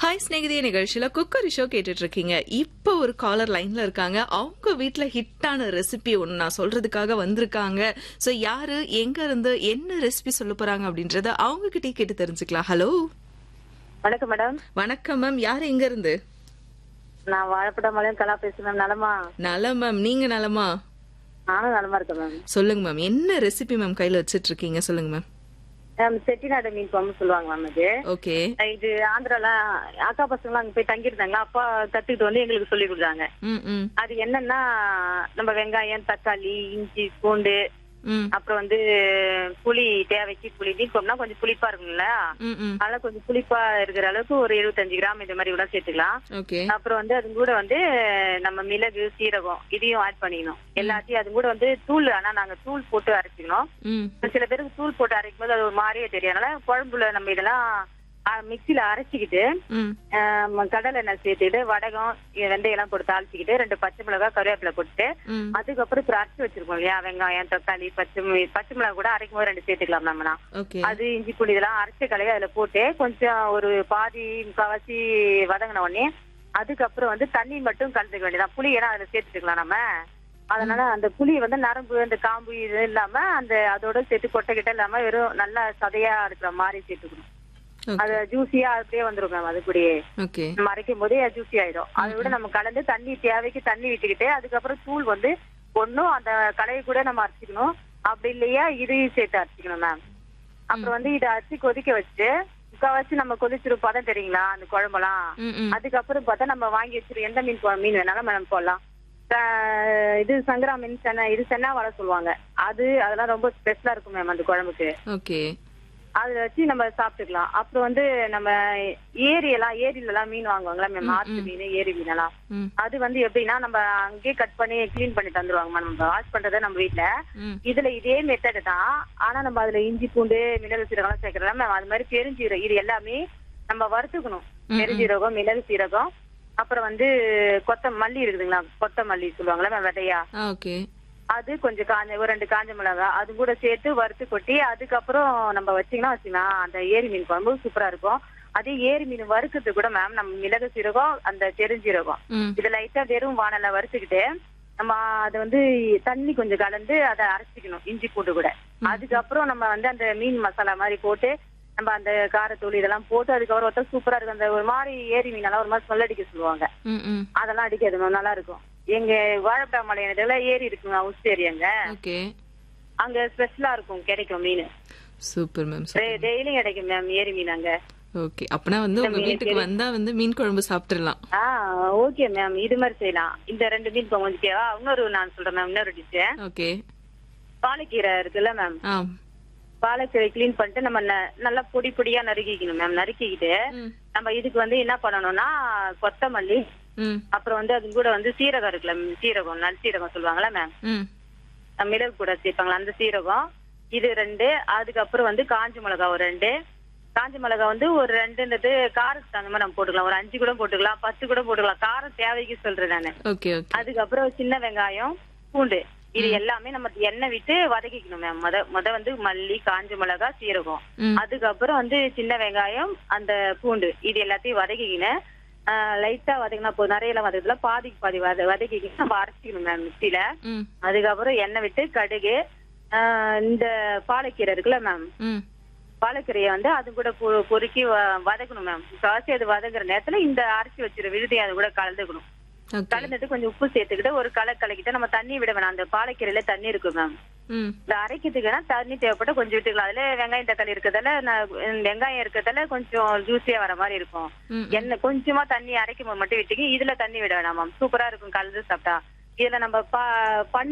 Hi ஸ்நேகிதிய நிகழ்ச்சியில cookery show கேட்டுட்டு இருக்கீங்க. இப்போ ஒரு காலர் லைன்ல இருக்காங்க. அவங்க வீட்ல ஹிட்டான ரெசிபி ஒன்னு நான் சொல்றதுக்காக வந்திருக்காங்க. சோ யாரு, எங்க இருந்து, என்ன ரெசிபி சொல்ல போறாங்க அப்படின்றத அவங்க கிட்டே கேட்டு தெரிஞ்சுக்கலாம். ஹலோ, வணக்கம் மேடம். வணக்கம் மேம். யாரு, எங்க இருந்து? நான் வாழைப்படாமலையும் கலா பேசுறேன் மேம். நலமா? நலம் மேம். நீங்க நலமா? நானும் நலமா இருக்கேன் மேம். சொல்லுங்க மேம், என்ன ரெசிபி மேம் கையில வச்சிட்டு இருக்கீங்க? சொல்லுங்க மேம். செட்டிநாடு மீன் குழம்பு சொல்லுவாங்க மேம். இது ஓகே. இது ஆந்திரால அக்கா பசங்க அங்க போய் தங்கியிருந்தாங்க. அப்பா கத்துக்கிட்டு வந்து எங்களுக்கு சொல்லி கொடுத்தாங்க. அது என்னன்னா, நம்ம வெங்காயம், தக்காளி, இஞ்சி, பூண்டு, அப்புறம் வந்து புளி, தேவைக்கு புளி. மீன் குழம்புனா கொஞ்சம் புளிப்பா இருக்கும்ல, அதனால கொஞ்சம் புளிப்பா இருக்கிற அளவுக்கு ஒரு 75 கிராம் இந்த மாதிரி கூட சேர்த்துக்கலாம். அப்புறம் வந்து அது கூட வந்து நம்ம மிளகு, சீரகம் இதையும் ஆட் பண்ணிக்கணும். எல்லாத்தையும் அது கூட வந்து தூள், ஆனா நாங்க தூள் போட்டு அரைச்சிக்கணும். சில பேருக்கு தூள் போட்டு அரைக்கும் போது அது ஒரு மாதிரியே தெரியும். அதனால குழம்புல நம்ம இதெல்லாம் மிக்சியில அரைச்சிக்கிட்டு கடலை எண்ணெய் சேர்த்துட்டு வடகம், வெந்தயம் எல்லாம் போட்டு தாளிச்சுக்கிட்டு 2 பச்சை மிளகாய், கருவேப்பிலை போட்டு அதுக்கப்புறம் அரைச்சி வச்சிருக்கோம் இல்லையா, வெங்காயம், தக்காளி, பச்சை மிளகாய் கூட அரைக்கும் போது 2 சேர்த்துக்கலாம் நம்மனா. அது இஞ்சி பூண்டு இதெல்லாம் அரைச்ச கலையை அதுல போட்டு கொஞ்சம் ஒரு பாதி முக்காவாசி வதங்கின உடனே அதுக்கப்புறம் வந்து தண்ணி மட்டும் கலந்துக்க வேண்டியதான். புளி ஏன்னா அதுல சேர்த்துக்கலாம் நம்ம. அதனால அந்த புளி வந்து நரம்பு, அந்த காம்பு இது இல்லாம அந்த அதோட சேர்த்து கொட்டைக்கிட்ட இல்லாம வெறும் நல்லா சதையா இருக்கிற மாதிரி சேர்த்துக்கணும். அது ஜூசியா அப்படியே வந்துரும் மேம். அது கூடயே நம்ம அரைக்கும் போதே ஜூசி ஆயிடும். அதை விட நம்ம கலந்து தண்ணி தேவைக்கு தண்ணி விட்டுக்கிட்டு அதுக்கப்புறம் தூள் வந்து ஒன்னும் அந்த கலையை கூட நம்ம அரைச்சிக்கணும். அப்படி இல்லையா இதையும் சேர்த்து அரைச்சிக்கணும் மேம். அப்புறம் வந்து இதை அரைச்சி கொதிக்க வச்சு முக்கால்வாசி நம்ம கொதிச்சிரும் பதம் தெரியுங்களா அந்த குழம்பெல்லாம். அதுக்கப்புறம் பார்த்தா நம்ம வாங்கி வச்சிரு எந்த மீன் வேணாலும் மேம் போடலாம். இது சங்கரா மீன், இது சென்னா வர சொல்லுவாங்க. அதெல்லாம் ரொம்ப ஸ்பெஷலா இருக்கும் மேம் அந்த குழம்புக்கு. அதை வச்சு நம்ம சாப்பிட்டுக்கலாம். அப்புறம் வந்து நம்ம ஏரியில எல்லாம் மீன் வாங்குவாங்களா மேம், ஆத்து மீன், ஏரி மீன் எல்லாம். அது வந்து எப்படின்னா நம்ம அங்கேயே கட் பண்ணி கிளீன் பண்ணி தந்துருவாங்க. நம்ம வாஷ் பண்றத நம்ம வீட்டுல இதுல இதே மெத்தட் தான். ஆனா நம்ம அதுல இஞ்சி, பூண்டு, மிளகு, சீரகம் சேர்க்கலாம் மேம். அது மாதிரி பெருஞ்சீரகம் இது எல்லாமே நம்ம வறுத்துக்கணும். பெருஞ்சீரகம், மிளகு, சீரகம், அப்புறம் வந்து மல்லி இருக்குதுங்களா, கொத்தமல்லி சொல்லுவாங்களா மேம், விதையா, அது கொஞ்சம் ஒரு 2 காஞ்ச மிளகா அது கூட சேர்த்து வறுத்து கொட்டி அதுக்கப்புறம் நம்ம வச்சீங்கன்னா அந்த ஏரி மீன் குழம்பு சூப்பரா இருக்கும். அதே ஏரி மீன் வறுக்கிறது கூட மேம் நம்ம மிளகு, சீரகம், அந்த பெருஞ்சீரகம் இது லைட்டா வெறும் வானல்ல வறுத்துக்கிட்டு நம்ம அதை வந்து தண்ணி கொஞ்சம் கலந்து அதை அரைச்சிக்கணும் இஞ்சி பூண்டு கூட. அதுக்கப்புறம் நம்ம வந்து அந்த மீன் மசாலா மாதிரி போட்டு நம்ம அந்த காரத்தூள் இதெல்லாம் போட்டு அதுக்கப்புறம் ஒருத்தர் சூப்பரா இருக்கும். அந்த ஒரு மாதிரி ஏரி மீன் எல்லாம் ஒரு மாதிரி ஸ்மெல் அடிக்க சொல்லுவாங்க. அதெல்லாம் அடிக்காது மேம், நல்லா இருக்கும். எங்க வாழைப்படாமலை ஏரி இருக்குங்க, ஹவுஸ் ஏரியாங்க. அங்க ஸ்பெஷலா இருக்கும், கிடைக்கும் மீன். Super ma'am. டெய்லியும் கிடைக்கும் மேம் ஏரி மீன் அங்க. ஓகே, அப்பனா வந்து உங்க வீட்டுக்கு வந்தா வந்து மீன் குழம்பு சாப்பிட்டுறலாம். ஓகே மேம், இது மாதிரி செய்யலாம். இந்த 2 மீன் குழம்பு ஓகேவா? இன்னொரு நான் சொல்றேன் மேம், இன்னொரு டிஷ். ஓகே. பாலக்கீரை இருக்குல்ல மேம், பாலக்கீரை கிளீன் பண்ணிட்டு நம்ம நல்லா பொடி பொடியா நறுக்கிக்கணும் மேம். நறுக்கிக்கிட்டு நம்ம இதுக்கு வந்து என்ன பண்ணணும்னா கொத்தமல்லி, அப்புறம் வந்து அது கூட வந்து சீரகம் இருக்குல்ல, சீரகம், நல் சீரகம் சொல்லுவாங்களா மேம், மிளகு கூட சேர்ப்பாங்களா அந்த சீரகம், இது 2. அதுக்கப்புறம் வந்து காஞ்ச மிளகா ஒரு 2. காஞ்ச மிளகா வந்து ஒரு 2ன்றது காரத்துக்கு அந்த மாதிரி நம்ம போட்டுக்கலாம். ஒரு 5 கூட போட்டுக்கலாம், 10 கூட போட்டுக்கலாம். காரம் தேவைக்கு சொல்றேன் நானு. அதுக்கப்புறம் சின்ன வெங்காயம், பூண்டு இது எல்லாமே நம்ம எண்ணெய் விட்டு வதக்கிக்கணும் மேம். முத வந்து மல்லி, காஞ்ச மிளகா, சீரகம், அதுக்கப்புறம் வந்து சின்ன வெங்காயம், அந்த பூண்டு இது எல்லாத்தையும் வதக்கிக்கினேன். லைட்டா வதக்கினா போதும், நிறைய எல்லாம் வதக்கல, பாதிக்கு பாதி வதக்கிக்கிட்டு நம்ம அரைச்சிக்கணும் மேம் மிக்சியில. அதுக்கப்புறம் எண்ணெய் விட்டு கடுகு, இந்த பாலக்கீரை இருக்குல்ல மேம், பாலக்கீரையை வந்து அது கூட பொறுக்கி வதக்கணும் மேம். காசி அது வதங்குற நேரத்துல இந்த அரைச்சி வச்சிருக்க விழுதையை அது கூட கலந்துக்கணும். கலந்துட்டு கொஞ்சம் உப்பு சேர்த்துக்கிட்டு ஒரு கலக்கிட்ட நம்ம தண்ணி விட வேணாம். அந்த பாலக்கீரையில தண்ணி இருக்கும் மேம். இந்த அரைக்கிறதுக்குன்னா தண்ணி தேவைப்பட்ட கொஞ்சம் விட்டுக்கலாம். அதுல வெங்காயம், தக்காளி இருக்கிறதால வெங்காயம் இருக்கிறதால கொஞ்சம் ஜூஸியா வர மாதிரி இருக்கும். எண்ணெய் கொஞ்சமா தண்ணி அரைக்கும் போது மட்டும் விட்டுக்கி இதுல தண்ணி விட வேணாம் மேம். சூப்பரா இருக்கும் கலந்து சாப்பிட்டா. இதுல நம்ம